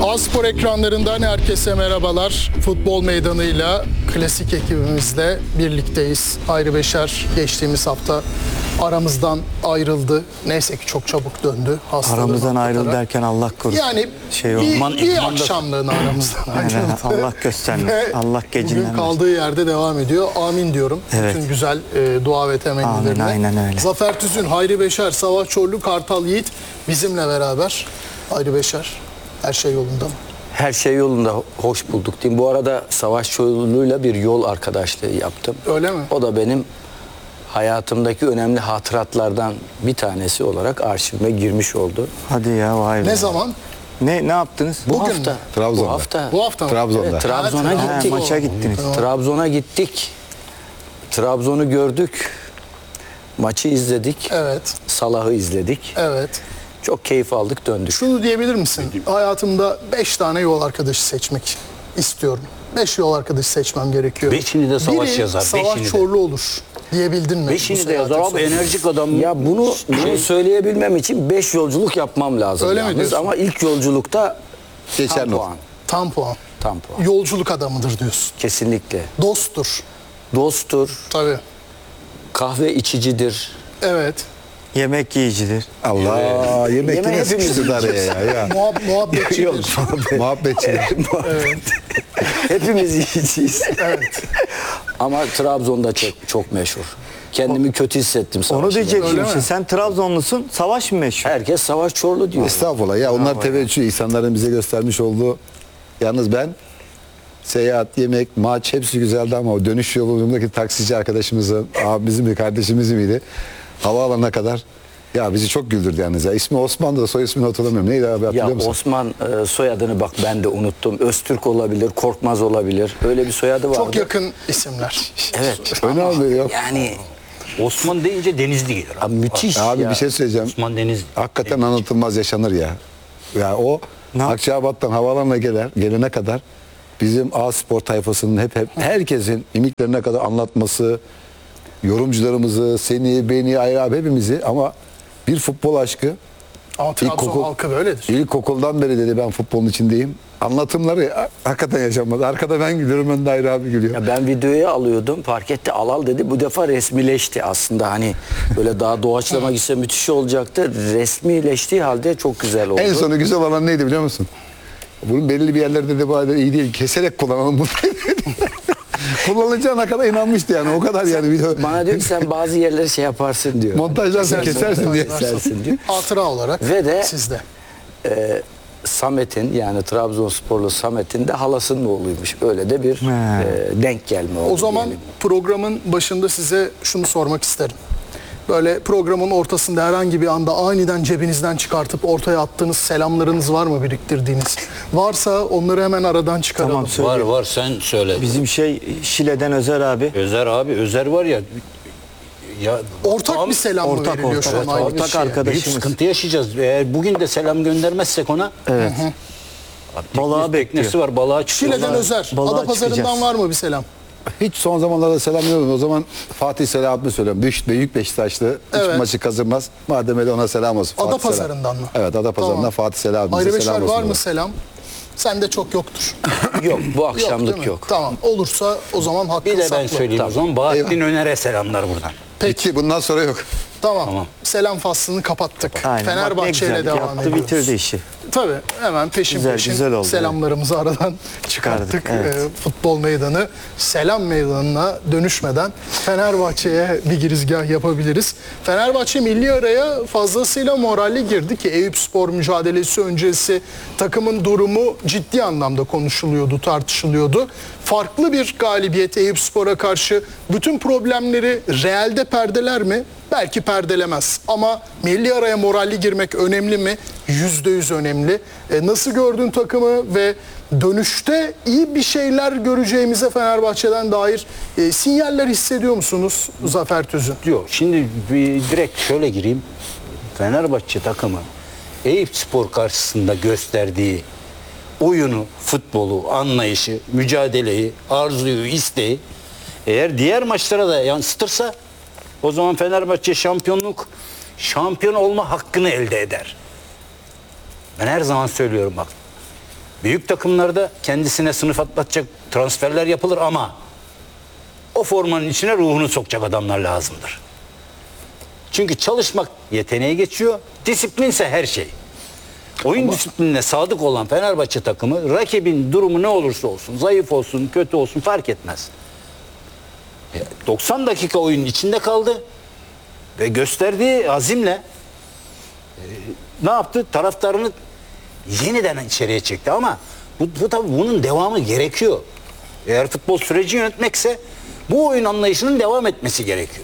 A-Spor ekranlarından herkese merhabalar. Futbol meydanıyla klasik ekibimizle birlikteyiz. Hayri Beşer geçtiğimiz hafta aramızdan ayrıldı. Neyse ki çok çabuk döndü. Aramızdan ayrıldı derken Allah korusun. Yani bir akşamlığına aramızdan ayrıldı. Allah göstermesin. Allah Bugün gecinden kaldığı yerde devam ediyor. Amin diyorum. Evet. Bütün güzel dua ve temennilerine. Amin, aynen öyle. Zafer Tüzün, Hayri Beşer, Savaş Çorlu, Kartal Yiğit bizimle beraber. Hayri Beşer, her şey yolunda mı? Her şey yolunda, hoş bulduk diyeyim. Bu arada Savaş Çorlu'yla bir yol arkadaşlığı yaptım. Öyle mi? O da benim hayatımdaki önemli hatıratlardan bir tanesi olarak arşivime girmiş oldu. Hadi ya, vay be. Ne zaman? Ne yaptınız? Bu Bugün hafta. mü? Trabzon'da. Bu hafta. Bu hafta mı? Trabzon'da. Evet, Trabzon'a Ha, gittik. maça gittiniz. Trabzon'a gittik. Trabzon'u gördük. Maçı izledik. Evet, Salah'ı izledik. evet. Çok keyif aldık, döndük. Şunu diyebilir misin? Hayatımda 5 tane yol arkadaşı seçmek istiyorum. 5 yol arkadaşı seçmem gerekiyor. Beşini de Savaş Biri yazar, Savaş beşini de. Çorlu olur diyebildin mi? Beşini bu de yazar seyahatin abi, sonunda? enerjik adam. Ya bunu söyleyebilmem için 5 yolculuk yapmam lazım. Öyle mi yalnız. diyorsun? Ama ilk yolculukta Geçer tam not. puan. Tam puan. Tam puan. Yolculuk adamıdır diyorsun. Kesinlikle. Dosttur. Dosttur, Tabii. kahve içicidir. Evet. Yemek yiyicidir. Allah yemek Yemeği nasıl hepimiz sıkıştı araya ya. Muhabbetçidir. Muhabbetçi. Hepimiz yiyeceğiz. Evet. Ama Trabzon'da çok meşhur. Kendimi kötü hissettim Onu savaşta. diyecektim Öyle işte. mi? Sen Trabzonlusun, Savaş mı meşhur? Herkes Savaş Çorlu diyor. Estağfurullah ya, onlar teveccüh, insanların bize göstermiş olduğu. Yalnız ben seyahat, yemek, maç hepsi güzeldi ama o dönüş yolundaki taksici arkadaşımızın, abimizin bir kardeşimiz miydi? Havaalanına kadar ya bizi çok güldürdü yalnız ya. İsmi Osman'dı da soy ismini hatırlamıyorum. Neydi abi, Ya hatırlıyor musun? Osman soyadını bak ben de unuttum. Öztürk olabilir, Korkmaz olabilir. Öyle bir soyadı vardı. Çok yakın isimler. Evet. Önemli yok. Yani Osman deyince Denizli gelir. abi müthiş Abi ya. bir şey söyleyeceğim. Osman Denizli. Hakikaten anlatılmaz yaşanır ya. Ya o Ne? Akçabat'tan havaalanına gelene kadar bizim A-Spor tayfasının hep herkesin mimiklerine kadar anlatması, yorumcularımızı, seni, beni, Ayra abi hepimizi, ama bir futbol aşkı. Ama Trabzon halkı böyledir. İlkokuldan beri dedi ben futbolun içindeyim. Anlatımları hakikaten yaşanmadı. Arkada ben gülüyorum, önde Ayra abi gülüyor. Ya ben videoya alıyordum. Fark etti, al dedi. Bu defa resmileşti aslında. Hani böyle daha doğaçlama gitse müthiş olacaktı. Resmileştiği halde çok güzel oldu. En sonu güzel olan neydi biliyor musun? Bunun belirli bir yerlerde de bu halde iyi değil. Keserek kullanalım bunu. Kullanılacağına kadar inanmıştı yani. O kadar yani video. Bana diyor ki sen bazı yerleri şey yaparsın diyor. Montajlarsın, kesersin diye. Kesersin diyor. Hatıra olarak Ve de sizde. Samet'in, yani Trabzonsporlu Samet'in de halasının oğluymuş. Öyle de bir denk gelme oldu. O zaman diyelim. programın başında size şunu sormak isterim. Böyle programın ortasında herhangi bir anda aniden cebinizden çıkartıp ortaya attığınız selamlarınız var mı, biriktirdiğiniz? Varsa onları hemen aradan çıkaralım. Tamam, söyle. Var sen söyle. Bizim Şile'den Özer abi. Özer abi, Özer var ya. Ya Ortak bir selam mı veriliyor şu an aynı ortak kişiye? büyük arkadaşımız. sıkıntı yaşayacağız. Eğer bugün de selam göndermezsek ona. Evet. Balığa Teknesi bekliyor. var, balığa çıkıyor. Şile'den Özer. Balığa Adapazarı'ndan çıkacağız. var mı bir selam? Hiç son zamanlarda selamlıyorum. O zaman Fatih selamını söylüyorum. Büyük Beşiktaşlı. Hiç Evet. maçı kazanmaz. Madem öyle ona selam olsun. Fatih Adapazarı'ndan selam. mı? Evet, Adapazarı'ndan Tamam. Fatih selam. Hayri Beşer selam olsun. var mı selam? Sende çok yoktur. Yok, bu değil akşamlık mi? yok. Tamam. Olursa o zaman hakkın Bir de ben saklı. söyleyeyim o zaman. Bahattin Öner'e selamlar buradan. Peki bundan sonra yok. Tamam. Selam faslını kapattık. Aynen. Bak ne Fenerbahçe ile güzel. devam Yaptı, ediyoruz. bitirdi işi. Tabii hemen peşin Güzel, peşin güzel oldu, selamlarımızı aradan çıkarttık. Evet. Futbol meydanı selam meydanına dönüşmeden Fenerbahçe'ye bir girizgah yapabiliriz. Fenerbahçe milli araya fazlasıyla moralli girdi ki Eyüpspor mücadelesi öncesi takımın durumu ciddi anlamda konuşuluyordu, tartışılıyordu. Farklı bir galibiyet Eyüpspor'a karşı bütün problemleri realde perdeler mi? Belki perdelemez ama milli araya moralli girmek önemli mi? %100 önemli. Nasıl gördün takımı ve dönüşte iyi bir şeyler göreceğimize Fenerbahçe'den dair sinyaller hissediyor musunuz Zafer Tüzün? Yok, şimdi direkt şöyle gireyim. Fenerbahçe takımı Eyüpspor karşısında gösterdiği oyunu, futbolu, anlayışı, mücadeleyi, arzuyu, isteği eğer diğer maçlara da yansıtırsa o zaman Fenerbahçe şampiyon olma hakkını elde eder. Ben her zaman söylüyorum bak. Büyük takımlarda kendisine sınıf atlatacak transferler yapılır ama o formanın içine ruhunu sokacak adamlar lazımdır. Çünkü çalışmak yeteneği geçiyor. Disiplinse her şey. Oyun disiplinine sadık olan Fenerbahçe takımı rakibin durumu ne olursa olsun, zayıf olsun, kötü olsun fark etmez. 90 dakika oyunun içinde kaldı ve gösterdiği azimle ne yaptı? Taraftarını yeniden içeriye çekti ama bu tabii bunun devamı gerekiyor. Eğer futbol süreci yönetmekse bu oyun anlayışının devam etmesi gerekiyor.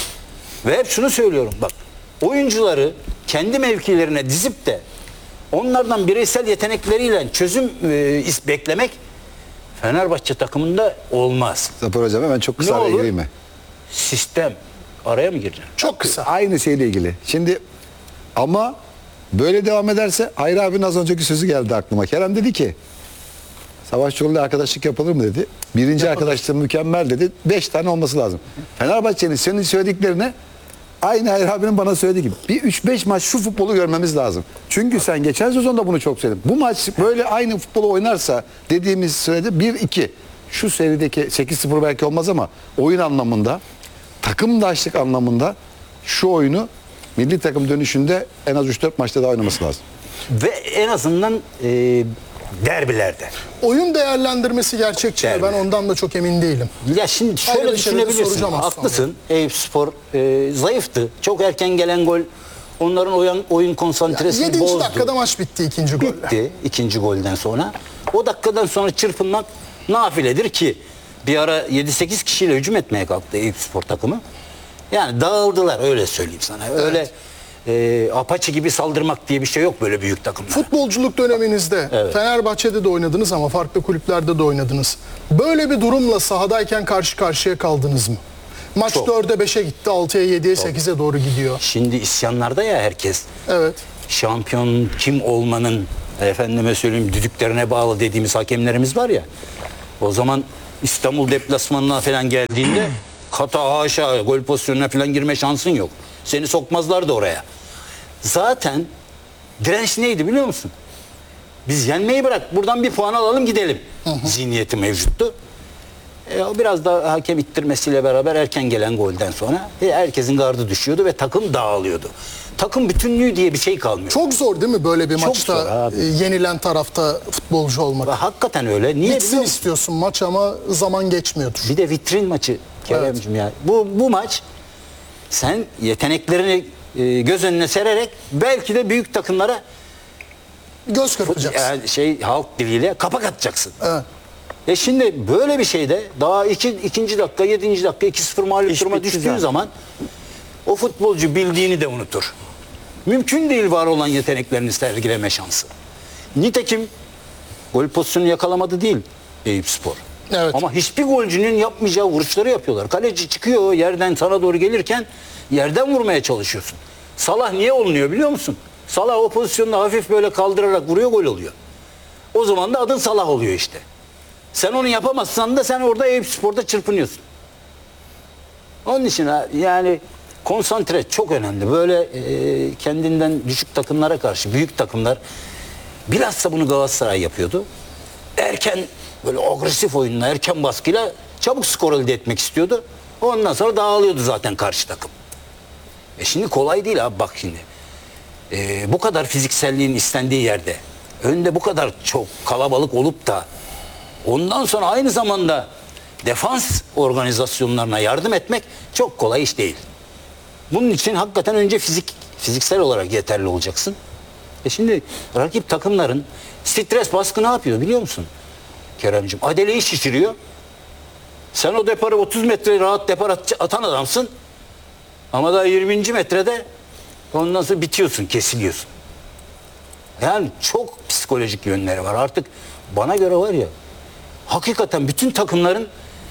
Ve hep şunu söylüyorum bak. Oyuncuları kendi mevkilerine dizip de onlardan bireysel yetenekleriyle çözüm beklemek Fenerbahçe takımında olmaz. Zafer Hocam hemen çok kısa Ne araya olur? gireyim mi? Sistem. Araya mı gireceksin? Çok kısa. Aynı şeyle ilgili. Şimdi ama böyle devam ederse Hayri abinin az önceki sözü geldi aklıma. Kerem dedi ki Savaş Çorlu'yla arkadaşlık yapılır mı dedi. Birinci arkadaşlığı mükemmel dedi. 5 tane olması lazım. Fenerbahçe'nin senin söylediklerine aynı Hayri abinin bana söylediği gibi bir 3-5 maç şu futbolu görmemiz lazım. Çünkü sen geçen sezonda bunu çok söyledin. Bu maç böyle aynı futbolu oynarsa dediğimiz sürede 1-2 şu serideki 8-0 belki olmaz ama oyun anlamında takımdaşlık anlamında şu oyunu milli takım dönüşünde en az 3-4 maçta daha oynaması lazım. Ve en azından derbilerde. Oyun değerlendirmesi gerçekçi mi? Ben ondan da çok emin değilim. Ya şimdi şöyle Ayrı bir şey de düşünebilirsin. soracağım az sonra. Haklısın. Eyüpspor zayıftı. Çok erken gelen gol onların oyun konsantresini 7. bozdu. dakikada maç bitti ikinci golle. Bitti ikinci golden sonra. O dakikadan sonra çırpınmak nafiledir ki bir ara 7-8 kişiyle hücum etmeye kalktı Eyüpspor takımı. Yani dağıldılar öyle söyleyeyim sana. Öyle Apache gibi saldırmak diye bir şey yok böyle büyük takımlar. Futbolculuk döneminizde Fenerbahçe'de de oynadınız ama farklı kulüplerde de oynadınız. Böyle bir durumla sahadayken karşı karşıya kaldınız mı? Maç Çok. 4'e 5'e gitti, 6'ya 7'ye 8'e doğru gidiyor. Şimdi isyanlarda ya herkes. Evet. Şampiyon kim olmanın efendime söyleyeyim düdüklerine bağlı dediğimiz hakemlerimiz var ya. O zaman İstanbul deplasmanına falan geldiğinde kata haşa gol pozisyonuna falan girme şansın yok. Seni sokmazlardı oraya. Zaten direnç neydi biliyor musun? Biz yenmeyi bırak buradan bir puan alalım gidelim. Zihniyeti mevcuttu. O biraz da hakem ittirmesiyle beraber erken gelen golden sonra herkesin gardı düşüyordu ve takım dağılıyordu. Takım bütünlüğü diye bir şey kalmıyor. Çok zor değil mi böyle bir Çok maçta zor abi. yenilen tarafta futbolcu olmak? Ve hakikaten öyle. Niye biliyor Bitsin musun? istiyorsun maç ama zaman geçmiyordur. Bir de vitrin maçı Kerem'cim ya. Bu maç sen yeteneklerini göz önüne sererek belki de büyük takımlara Göz kırpacaksın. yani halk diliyle kapak atacaksın. Evet. Şimdi böyle bir şeyde daha ikinci dakika 7. dakika 2-0 mağlup İş duruma bitti düştüğün zaten. zaman o futbolcu bildiğini de unutur. Mümkün değil var olan yeteneklerini sergileme şansı. Nitekim gol pozisyonu yakalamadı değil Eyüpspor. Evet. Ama hiçbir golcünün yapmayacağı vuruşları yapıyorlar. Kaleci çıkıyor yerden sana doğru gelirken yerden vurmaya çalışıyorsun. Salah niye olunuyor biliyor musun? Salah o pozisyonda hafif böyle kaldırarak vuruyor gol oluyor. O zaman da adın Salah oluyor işte. Sen onu yapamazsan da sen orada Eyüpspor'da çırpınıyorsun. Onun için yani konsantre çok önemli. Böyle kendinden düşük takımlara karşı büyük takımlar bilhassa bunu Galatasaray yapıyordu. Erken böyle agresif oyunla erken baskıyla çabuk skor elde etmek istiyordu. Ondan sonra dağılıyordu zaten karşı takım. Şimdi kolay değil abi bak şimdi. Bu kadar fizikselliğin istendiği yerde önde bu kadar çok kalabalık olup da ondan sonra aynı zamanda defans organizasyonlarına yardım etmek çok kolay iş değil. Bunun için hakikaten önce fiziksel olarak yeterli olacaksın. Şimdi rakip takımların stres baskı ne yapıyor biliyor musun Kerem'ciğim? Adeleyi şişiriyor. Sen o deparı 30 metre rahat depar atan adamsın. Ama daha 20. metrede ondan sonra bitiyorsun, kesiliyorsun. Yani çok psikolojik yönleri var. Artık bana göre var ya hakikaten bütün takımların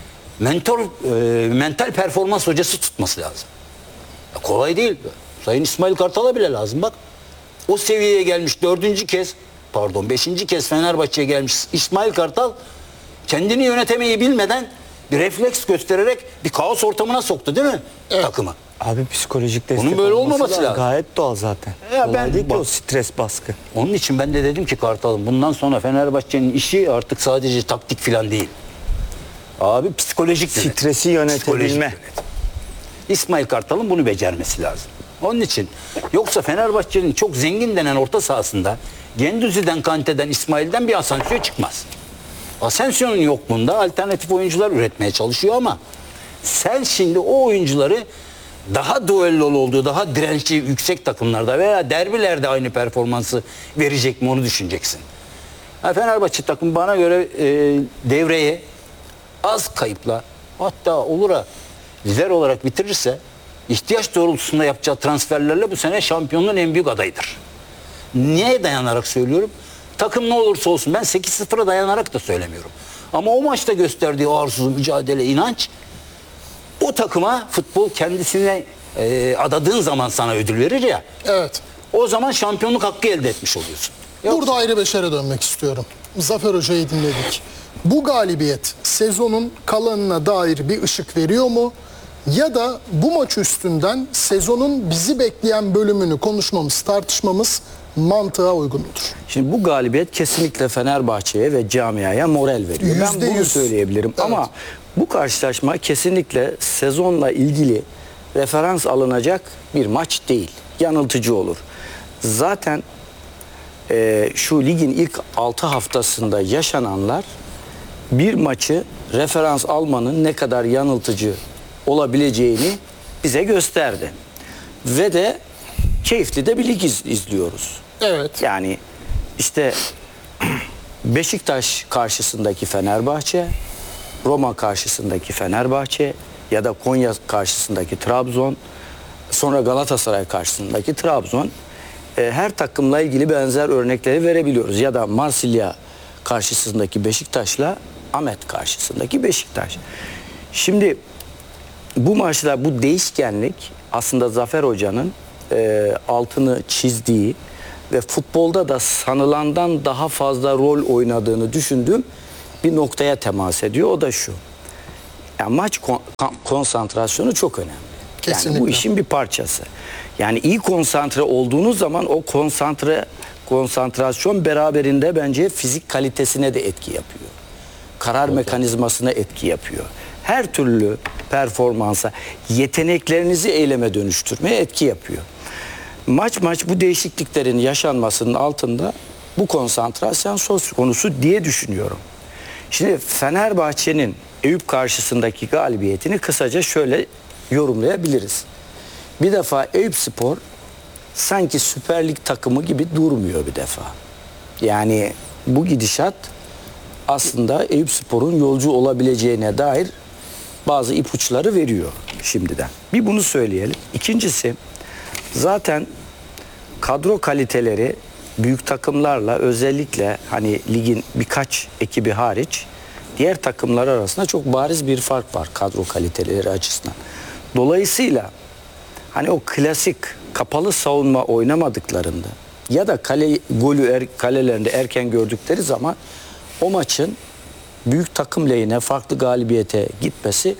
mental performans hocası tutması lazım. Ya kolay değil. Sayın İsmail Kartal'a bile lazım bak. O seviyeye gelmiş 5. kez Fenerbahçe'ye gelmiş İsmail Kartal kendini yönetemeyi bilmeden bir refleks göstererek bir kaos ortamına soktu değil mi takımı? Abi psikolojik destek Bunun böyle olması olmaması lazım. Gayet doğal zaten. Ya Olay ben- değil ki bak- o stres baskı. Onun için ben de dedim ki Kartal'ım bundan sonra Fenerbahçe'nin işi artık sadece taktik falan değil. Abi psikolojik dedim. Stresi yönetebilme. Psikolojik yönetim. İsmail Kartal'ın bunu becermesi lazım. Onun için yoksa Fenerbahçe'nin çok zengin denen orta sahasında Gendüzi'den, Kante'den, İsmail'den bir Asensio çıkmaz. Asensio'nun yokluğunda alternatif oyuncular üretmeye çalışıyor ama sen şimdi o oyuncuları daha duellolu olduğu, daha dirençli yüksek takımlarda veya derbilerde aynı performansı verecek mi onu düşüneceksin. Fenerbahçe takım bana göre devreye az kayıpla hatta olura lider olarak bitirirse ihtiyaç doğrultusunda yapacağı transferlerle bu sene şampiyonluğun en büyük adayıdır. Neye dayanarak söylüyorum? Takım ne olursa olsun ben 8-0'a dayanarak da söylemiyorum. Ama o maçta gösterdiği arzu, mücadele, inanç o takıma futbol kendisine adadığın zaman sana ödül verir ya. Evet. O zaman şampiyonluk hakkı elde etmiş oluyorsun. Burada ayrı beşere dönmek istiyorum. Zafer Hoca'yı dinledik. Bu galibiyet sezonun kalanına dair bir ışık veriyor mu? Ya da bu maç üstünden sezonun bizi bekleyen bölümünü konuşmamız, tartışmamız mantığa uygun mudur? Şimdi bu galibiyet kesinlikle Fenerbahçe'ye ve camiaya moral veriyor. Ben bunu %100. söyleyebilirim. Evet. Ama bu karşılaşma kesinlikle sezonla ilgili referans alınacak bir maç değil. Yanıltıcı olur. Zaten şu ligin ilk 6 haftasında yaşananlar bir maçı referans almanın ne kadar yanıltıcı olabileceğini bize gösterdi. Ve de keyifli de bir lig izliyoruz. Evet. Yani işte Beşiktaş karşısındaki Fenerbahçe, Roma karşısındaki Fenerbahçe ya da Konya karşısındaki Trabzon, sonra Galatasaray karşısındaki Trabzon, her takımla ilgili benzer örnekleri verebiliyoruz. Ya da Marsilya karşısındaki Beşiktaş'la Ahmet karşısındaki Beşiktaş. Şimdi bu maçta bu değişkenlik aslında Zafer Hoca'nın altını çizdiği ve futbolda da sanılandan daha fazla rol oynadığını düşündüğüm bir noktaya temas ediyor. O da şu. Yani maç konsantrasyonu çok önemli. Kesinlikle. Yani bu işin bir parçası. Yani iyi konsantre olduğunuz zaman o konsantrasyon beraberinde bence fizik kalitesine de etki yapıyor. Karar mekanizmasına etki yapıyor. Her türlü performansa, yeteneklerinizi eyleme dönüştürmeye etki yapıyor. Maç bu değişikliklerin yaşanmasının altında bu konsantrasyon söz konusu diye düşünüyorum. Şimdi Fenerbahçe'nin Eyüp karşısındaki galibiyetini kısaca şöyle yorumlayabiliriz. Bir defa Eyüpspor sanki Süper Lig takımı gibi durmuyor bir defa. Yani bu gidişat aslında Eyüpspor'un yolcu olabileceğine dair bazı ipuçları veriyor şimdiden. Bir bunu söyleyelim. İkincisi zaten kadro kaliteleri büyük takımlarla özellikle hani ligin birkaç ekibi hariç diğer takımlar arasında çok bariz bir fark var kadro kaliteleri açısından. Dolayısıyla hani o klasik kapalı savunma oynamadıklarında ya da kalelerinde erken gördükleri zaman o maçın büyük takım lehine farklı galibiyete gitmesi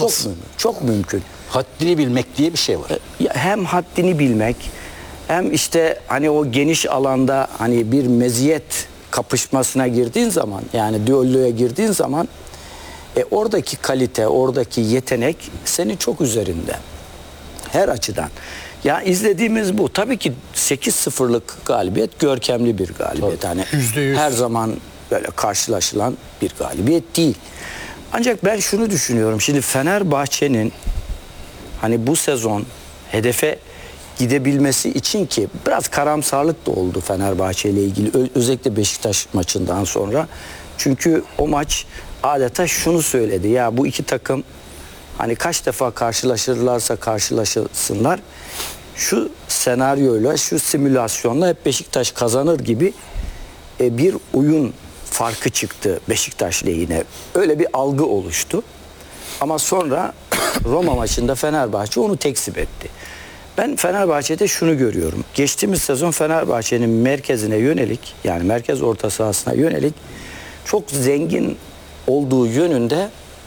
çok mümkün. Haddini bilmek diye bir şey var. Hem haddini bilmek hem işte hani o geniş alanda hani bir meziyet kapışmasına girdiğin zaman yani düelloya girdiğin zaman oradaki kalite, oradaki yetenek senin çok üzerinde. Her açıdan. Ya izlediğimiz bu. Tabii ki 8-0'lık galibiyet görkemli bir galibiyet. Hani %100. her zaman böyle karşılaşılan bir galibiyet değil. Ancak ben şunu düşünüyorum. Şimdi Fenerbahçe'nin hani bu sezon hedefe gidebilmesi için ki biraz karamsarlık da oldu Fenerbahçe ile ilgili özellikle Beşiktaş maçından sonra. Çünkü o maç adeta şunu söyledi. Ya bu iki takım hani kaç defa karşılaşırlarsa karşılaşsınlar şu senaryoyla şu simülasyonla hep Beşiktaş kazanır gibi bir oyun farkı çıktı Beşiktaş lehine. Öyle bir algı oluştu. Ama sonra Roma maçında Fenerbahçe onu tekzip etti. Ben Fenerbahçe'de şunu görüyorum. Geçtiğimiz sezon Fenerbahçe'nin merkezine yönelik yani merkez orta sahasına yönelik çok zengin olduğu yönünde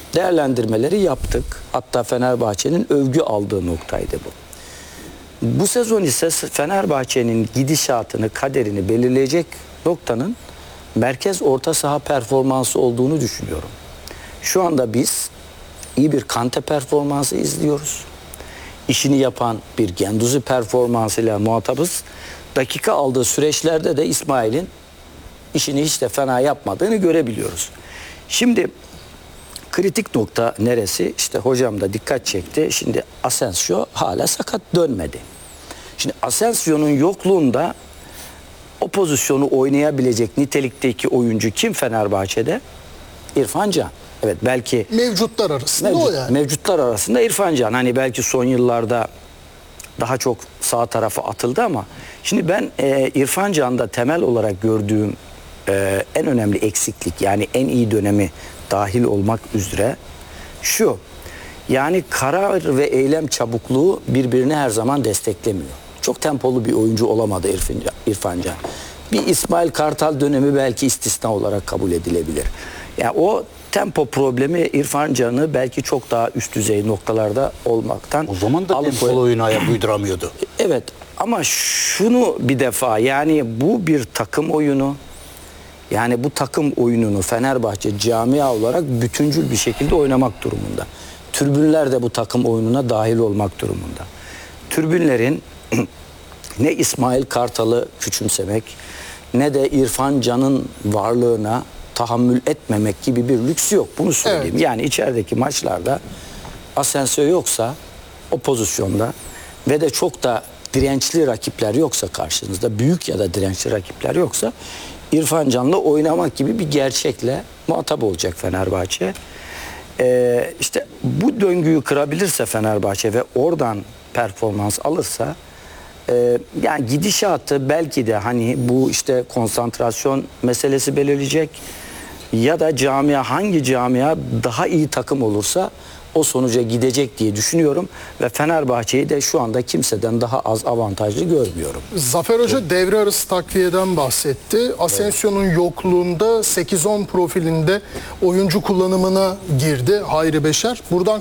değerlendirmeleri yaptık. Hatta Fenerbahçe'nin övgü aldığı noktaydı bu. Bu sezon ise Fenerbahçe'nin gidişatını, kaderini belirleyecek noktanın merkez orta saha performansı olduğunu düşünüyorum. Şu anda biz iyi bir Kante performansı izliyoruz. İşini yapan bir Guendouzi performansıyla muhatabız. Dakika aldığı süreçlerde de İsmail'in işini hiç de fena yapmadığını görebiliyoruz. Şimdi kritik nokta neresi? İşte hocam da dikkat çekti. Şimdi Asensio hala sakat, dönmedi. Şimdi Asensio'nun yokluğunda o pozisyonu oynayabilecek nitelikteki oyuncu kim Fenerbahçe'de? İrfan Can. Evet, belki Mevcutlar arasında o yani. mevcutlar arasında İrfan Can. Hani belki son yıllarda daha çok sağ tarafa atıldı ama şimdi ben İrfan Can'da temel olarak gördüğüm en önemli eksiklik, yani en iyi dönemi dahil olmak üzere şu: yani karar ve eylem çabukluğu birbirini her zaman desteklemiyor. Çok tempolu bir oyuncu olamadı İrfan Can. Bir İsmail Kartal dönemi belki istisna olarak kabul edilebilir. Yani o tempo problemi İrfan Can'ı belki çok daha üst düzey noktalarda olmaktan O zaman da tempolu oyunu ayak uyduramıyordu. Evet, ama şunu bir defa, yani bu bir takım oyunu. Yani bu takım oyununu Fenerbahçe camia olarak bütüncül bir şekilde oynamak durumunda. Tribünler de bu takım oyununa dahil olmak durumunda. Tribünlerin ne İsmail Kartal'ı küçümsemek ne de İrfan Can'ın varlığına tahammül etmemek gibi bir lüks yok. Bunu söyleyeyim. Evet. Yani içerideki maçlarda Asensio yoksa o pozisyonda ve de çok da dirençli rakipler yoksa karşınızda, büyük ya da dirençli rakipler yoksa, İrfan Can'la oynamak gibi bir gerçekle muhatap olacak Fenerbahçe. İşte bu döngüyü kırabilirse Fenerbahçe ve oradan performans alırsa, yani gidişatı belki de hani bu işte konsantrasyon meselesi belirleyecek ya da hangi camia daha iyi takım olursa o sonuca gidecek diye düşünüyorum ve Fenerbahçe'yi de şu anda kimseden daha az avantajlı görmüyorum. Zafer Hoca devre arası takviyeden bahsetti. Asensio'nun yokluğunda 8-10 profilinde oyuncu kullanımına girdi Hayri Beşer. Buradan